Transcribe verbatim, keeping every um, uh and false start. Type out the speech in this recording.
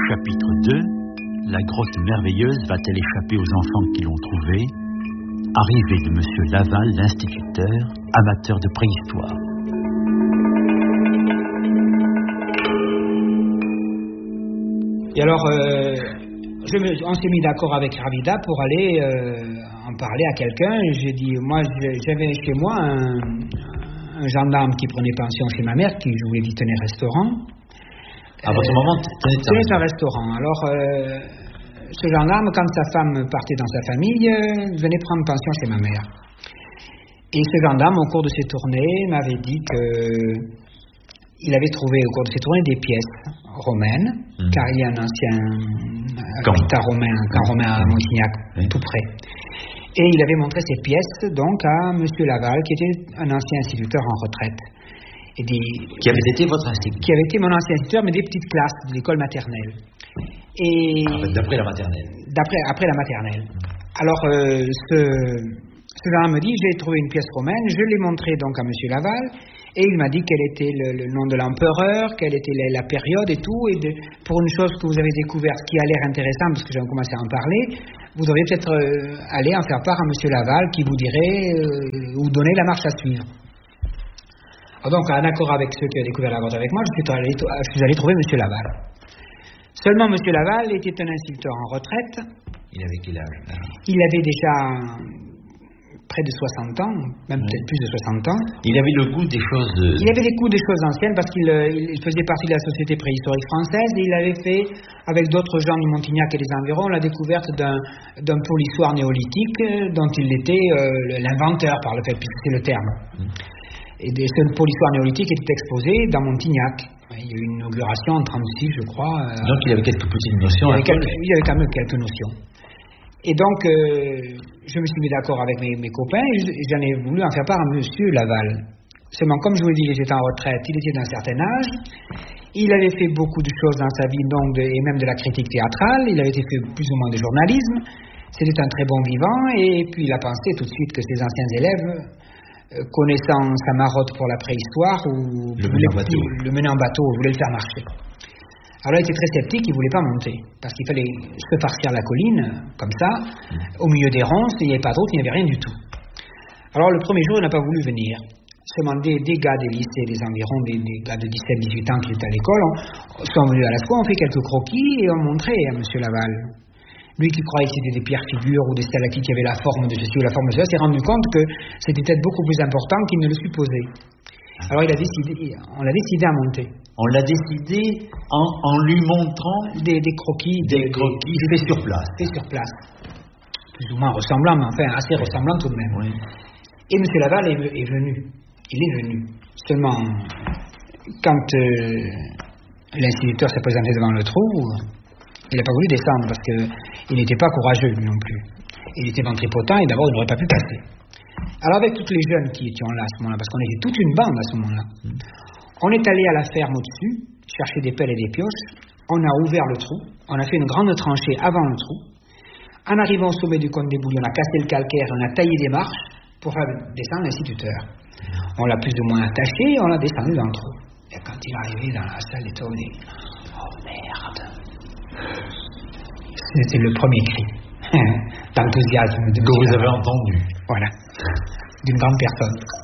chapitre deux, la grotte merveilleuse va-t-elle échapper aux enfants qui l'ont trouvée? Arrivée de Monsieur Laval, l'instituteur, amateur de préhistoire. Et alors, euh, je me, on s'est mis d'accord avec Ravida pour aller euh, en parler à quelqu'un. J'ai dit, moi, j'avais chez moi un, un gendarme qui prenait pension chez ma mère, qui jouait vite tenir restaurant. À votre moment, tenait un restaurant. Alors, euh, ce gendarme, quand sa femme partait dans sa famille, euh, venait prendre pension chez ma mère. Et ce gendarme, au cours de ses tournées, m'avait dit que il avait trouvé au cours de ses tournées des pièces romaines, mmh. car il y a un ancien habitat romain, un camp romain à Montignac, mmh. tout près. Et il avait montré ces pièces donc à Monsieur Laval, qui était un ancien instituteur en retraite. Et des, qui avait été votre instituteur? Qui avait été mon ancien instituteur, mais des petites classes de l'école maternelle. Et en fait, d'après la maternelle. D'après après la maternelle. Mmh. Alors, euh, ce, ce gendarme me dit, j'ai trouvé une pièce romaine, je l'ai montrée donc à Monsieur Laval. Et il m'a dit quel était le, le nom de l'empereur, quelle était la, la période et tout. Et de, pour une chose que vous avez découverte qui a l'air intéressante, parce que j'ai commencé à en parler, vous devriez peut-être euh, aller en faire part à Monsieur Laval, qui vous dirait, euh, vous donner la marche à suivre. Alors donc, en accord avec ceux qui ont découvert la grotte avec moi, je suis allé, je suis allé trouver Monsieur Laval. Seulement, Monsieur Laval était un instituteur en retraite. Il avait quel âge? Il avait déjà près de soixante ans, même oui. peut-être plus de soixante ans. Il avait le goût des choses... De... Il avait des goûts des choses anciennes parce qu'il il faisait partie de la Société préhistorique française et il avait fait, avec d'autres gens du Montignac et des environs, la découverte d'un, d'un polissoir néolithique dont il était euh, l'inventeur par le fait, puisque c'est le terme. Mmh. Et de, ce polissoir néolithique était exposé dans Montignac. Il y a eu une inauguration en trente-six, je crois. Euh, Donc il avait quelques petites notions. Il y avait, quelques, il y avait quand même quelques notions. Et donc, euh, je me suis mis d'accord avec mes, mes copains et j'en ai voulu en faire part à Monsieur Laval. Seulement, comme je vous l'ai dit, il était en retraite, il était d'un certain âge, il avait fait beaucoup de choses dans sa vie, donc de, et même de la critique théâtrale, il avait fait plus ou moins de journalisme, c'était un très bon vivant, et puis il a pensé tout de suite que ses anciens élèves, euh, connaissant sa marotte pour la préhistoire, ou le mener en bateau, le mener en bateau, voulaient le faire marcher. Alors il était très sceptique, il ne voulait pas monter, parce qu'il fallait se farcir la colline, comme ça, mmh. au milieu des ronces, il n'y avait pas d'autre, il n'y avait rien du tout. Alors le premier jour, il n'a pas voulu venir. Seulement des, des gars des lycées, des environs, des, des gars de dix-sept dix-huit ans qui étaient à l'école, on, sont venus à la fois, on fait quelques croquis et on montrait à Monsieur Laval. Lui qui croyait que c'était des pierres figures ou des stalactites qui avaient la forme de ceci ou la forme de cela, s'est rendu compte que c'était peut-être beaucoup plus important qu'il ne le supposait. Alors il a décidé, on l'a décidé à monter. On l'a décidé en, en lui montrant des, des croquis, des, des croquis des, faits sur place, faits sur place, plus ou moins ressemblants, mais enfin assez oui. ressemblants tout de même. Oui. Et M. Laval est, est venu, il est venu. Seulement, quand euh, l'instituteur s'est présenté devant le trou, il n'a pas voulu descendre parce que il n'était pas courageux lui non plus. Il était ventripotent et d'abord il n'aurait pas pu passer. Alors avec toutes les jeunes qui étaient là à ce moment-là, parce qu'on était toute une bande à ce moment-là, mmh. on est allé à la ferme au-dessus, chercher des pelles et des pioches, on a ouvert le trou, on a fait une grande tranchée avant le trou, en arrivant au sommet du cône des Bouilles, on a cassé le calcaire, on a taillé des marches pour faire descendre l'instituteur. On l'a plus ou moins attaché et on l'a descendu dans le trou. Et quand il est arrivé dans la salle des tours, on dit « Oh merde !» C'était le premier cri d'enthousiasme de que vous avez entendu. Voilà, d'une grande personne.